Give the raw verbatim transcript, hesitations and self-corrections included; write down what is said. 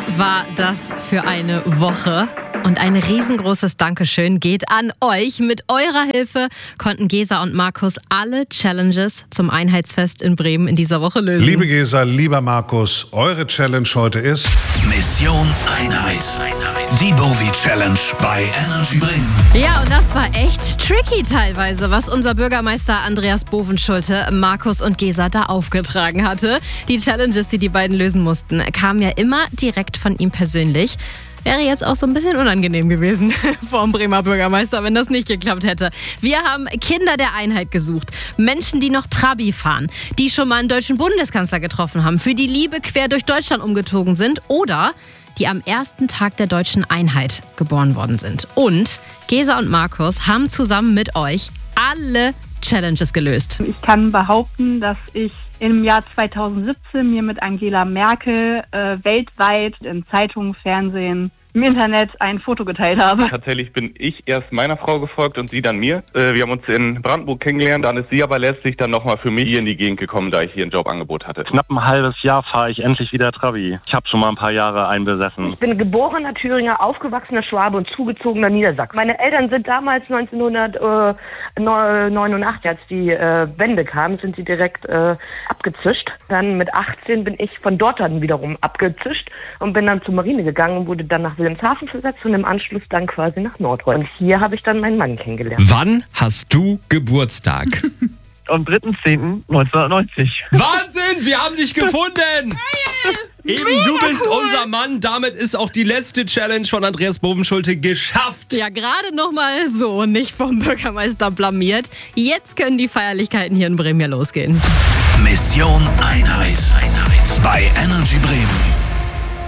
war das für eine Woche? Und ein riesengroßes Dankeschön geht an euch. Mit eurer Hilfe konnten Gesa und Markus alle Challenges zum Einheitsfest in Bremen in dieser Woche lösen. Liebe Gesa, lieber Markus, eure Challenge heute ist Mission Einheit. Die Bowie Challenge bei Energy Bremen. Ja, und das war echt tricky teilweise, was unser Bürgermeister Andreas Bovenschulte, Markus und Gesa da aufgetragen hatte. Die Challenges, die die beiden lösen mussten, kamen ja immer direkt von ihm persönlich. Wäre jetzt auch so ein bisschen unangenehm gewesen vom Bremer Bürgermeister, wenn das nicht geklappt hätte. Wir haben Kinder der Einheit gesucht. Menschen, die noch Trabi fahren, die schon mal einen deutschen Bundeskanzler getroffen haben, für die Liebe quer durch Deutschland umgezogen sind oder die am ersten Tag der deutschen Einheit geboren worden sind. Und Gesa und Markus haben zusammen mit euch alle Challenges gelöst. Ich kann behaupten, dass ich im Jahr zweitausendsiebzehn mir mit Angela Merkel äh, weltweit in Zeitungen, Fernsehen, im Internet ein Foto geteilt habe. Tatsächlich bin ich erst meiner Frau gefolgt und sie dann mir. Äh, wir haben uns in Brandenburg kennengelernt, dann ist sie aber letztlich dann nochmal für mich hier in die Gegend gekommen, da ich hier ein Jobangebot hatte. Knapp ein halbes Jahr fahre ich endlich wieder Trabi. Ich habe schon mal ein paar Jahre einbesessen. Ich bin geborener Thüringer, aufgewachsener Schwabe und zugezogener Niedersachsen. Meine Eltern sind damals neunzehnhundertneunundachtzig, als die äh, Wende kam, sind sie direkt äh, abgezischt. Dann mit achtzehn bin ich von dort dann wiederum abgezischt und bin dann zur Marine gegangen und wurde dann nach Wilhelmshaven versetzt und im Anschluss dann quasi nach Nordrhein. Und hier habe ich dann meinen Mann kennengelernt. Wann hast du Geburtstag? Am dritten zehnten neunzehnhundertneunzig. Wahnsinn, wir haben dich gefunden! Eben, du bist unser Mann. Damit ist auch die letzte Challenge von Andreas Bovenschulte geschafft. Ja, gerade noch mal so, nicht vom Bürgermeister blamiert. Jetzt können die Feierlichkeiten hier in Bremen ja losgehen. Mission Einheit. Bei Energy Bremen.